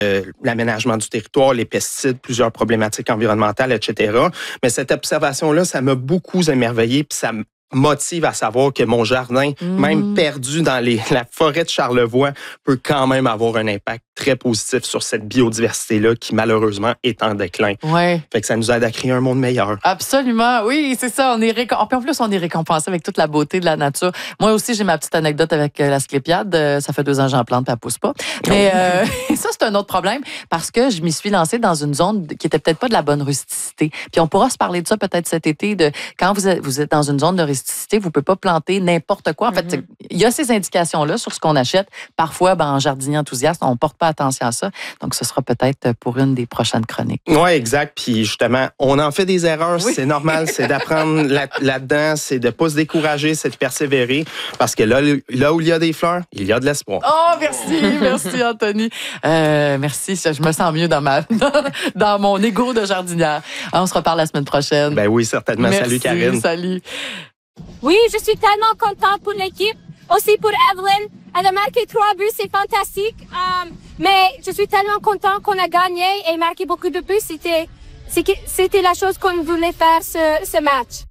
l'aménagement du territoire, les pesticides, plusieurs problématiques environnementales, etc. Mais cette observation-là, ça m'a beaucoup émerveillé, puis ça motive à savoir que mon jardin, même perdu dans la forêt de Charlevoix, peut quand même avoir un impact très positif sur cette biodiversité-là qui, malheureusement, est en déclin. Ouais. Fait que ça nous aide à créer un monde meilleur. Absolument, oui, c'est ça. En plus, on est récompensé avec toute la beauté de la nature. Moi aussi, j'ai ma petite anecdote avec la sclépiade. Ça fait 2 ans que j'en plante, puis elle pousse pas. Mais ça, c'est un autre problème parce que je m'y suis lancée dans une zone qui était peut-être pas de la bonne rusticité. Puis on pourra se parler de ça peut-être cet été, de quand vous êtes dans une zone de rusticité, vous pouvez pas planter n'importe quoi. En fait, il y a ces indications-là sur ce qu'on achète. Parfois, en jardinier enthousiaste, on porte pas attention à ça. Donc, ce sera peut-être pour une des prochaines chroniques. Oui, exact. Puis justement, on en fait des erreurs. Oui. C'est normal. C'est d'apprendre là-dedans. C'est de pas se décourager. C'est de persévérer. Parce que là où il y a des fleurs, il y a de l'espoir. Oh, merci. Merci, Anthony. Merci. Je me sens mieux dans mon égo de jardinière. On se reparle la semaine prochaine. Ben oui, certainement. Merci, salut, Karine. Salut. Oui, je suis tellement contente pour l'équipe. Aussi pour Evelyn. Elle a marqué 3 buts, c'est fantastique. Mais je suis tellement contente qu'on a gagné et marqué beaucoup de buts. C'était la chose qu'on voulait faire ce match.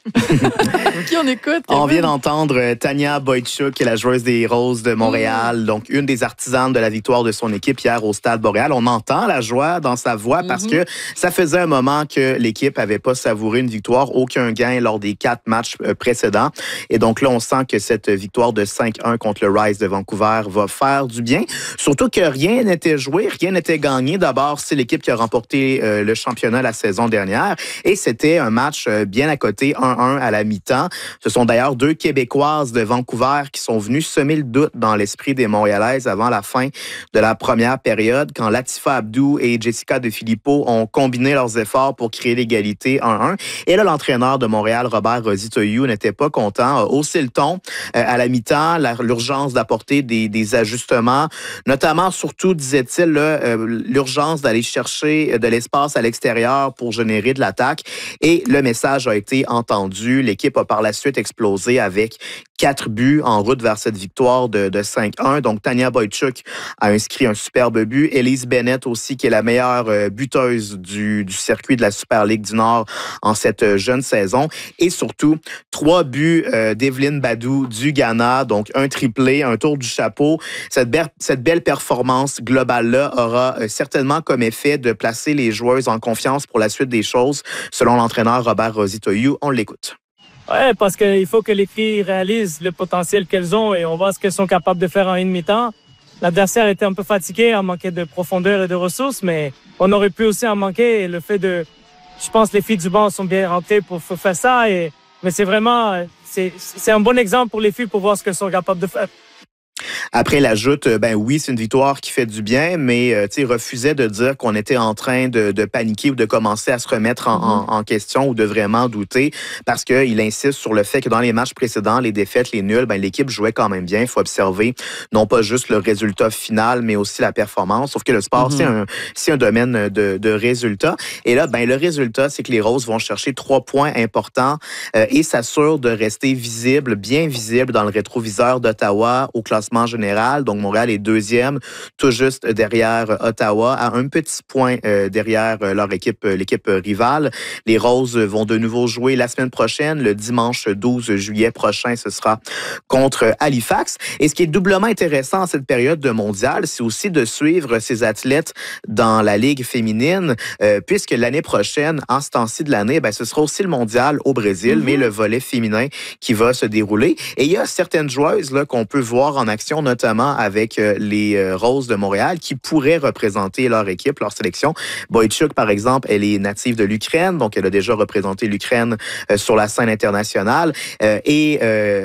Qui on écoute? On vient d'entendre Tania Boychuk, qui est la joueuse des Roses de Montréal, donc une des artisanes de la victoire de son équipe hier au Stade Boréal. On entend la joie dans sa voix parce que ça faisait un moment que l'équipe avait pas savouré une victoire, aucun gain lors des 4 matchs précédents. Et donc là, on sent que cette victoire de 5-1 contre le Rise de Vancouver va faire du bien. Surtout que rien n'était joué, rien n'était gagné. D'abord, c'est l'équipe qui a remporté le championnat la saison dernière et c'était un match bien à côté, 1-1 à la mi-temps. Ce sont d'ailleurs 2 Québécoises de Vancouver qui sont venues semer le doute dans l'esprit des Montréalaises avant la fin de la première période, quand Latifa Abdou et Jessica De Filippo ont combiné leurs efforts pour créer l'égalité 1-1. Et là, l'entraîneur de Montréal, Robert Rositoyou, n'était pas content, a haussé le ton à la mi-temps, l'urgence d'apporter des ajustements, notamment, surtout, disait-il, l'urgence d'aller chercher de l'espace à l'extérieur pour générer de l'attaque. Et le message a été entendu. L'équipe a par la suite explosé avec 4 buts en route vers cette victoire de 5-1. Donc, Tania Boychuk a inscrit un superbe but. Elise Bennett aussi, qui est la meilleure buteuse du circuit de la Super Ligue du Nord en cette jeune saison. Et surtout, 3 buts d'Evelyne Badou du Ghana. Donc, un triplé, un tour du chapeau. Cette belle performance globale-là aura certainement comme effet de placer les joueuses en confiance pour la suite des choses, selon l'entraîneur Robert Rositoyou. On l'écoute. Oui, parce qu'il faut que les filles réalisent le potentiel qu'elles ont et on voit ce qu'elles sont capables de faire en une mi-temps. L'adversaire était un peu fatigué, a manqué de profondeur et de ressources, mais on aurait pu aussi en manquer. Et le fait je pense que les filles du banc sont bien rentrées pour faire ça. Mais c'est vraiment, c'est un bon exemple pour les filles pour voir ce qu'elles sont capables de faire. Après l'ajoute, oui, c'est une victoire qui fait du bien, mais refusait de dire qu'on était en train de paniquer ou de commencer à se remettre en question ou de vraiment douter, parce qu'il insiste sur le fait que dans les matchs précédents, les défaites, les nuls, l'équipe jouait quand même bien. Il faut observer non pas juste le résultat final, mais aussi la performance. Sauf que le sport, c'est un domaine de résultats. Et là, le résultat, c'est que les Roses vont chercher 3 points importants et s'assurent de rester visibles, bien visibles dans le rétroviseur d'Ottawa au classement général. Donc, Montréal est 2e, tout juste derrière Ottawa, à un petit point derrière l'équipe rivale. Les Roses vont de nouveau jouer la semaine prochaine, le dimanche 12 juillet prochain, ce sera contre Halifax. Et ce qui est doublement intéressant en cette période de mondial, c'est aussi de suivre ces athlètes dans la Ligue féminine, puisque l'année prochaine, en ce temps-ci de l'année, ce sera aussi le mondial au Brésil, mais le volet féminin qui va se dérouler. Et il y a certaines joueuses là, qu'on peut voir en action, notamment avec les Roses de Montréal, qui pourraient représenter leur équipe, leur sélection. Boychuk, par exemple, elle est native de l'Ukraine, donc elle a déjà représenté l'Ukraine sur la scène internationale. Et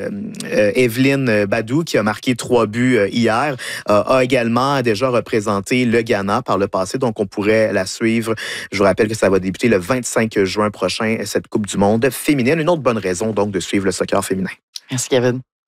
Evelyne Badou, qui a marqué 3 buts hier, a également déjà représenté le Ghana par le passé, donc on pourrait la suivre. Je vous rappelle que ça va débuter le 25 juin prochain, cette Coupe du monde féminine. Une autre bonne raison, donc, de suivre le soccer féminin. Merci, Kevin.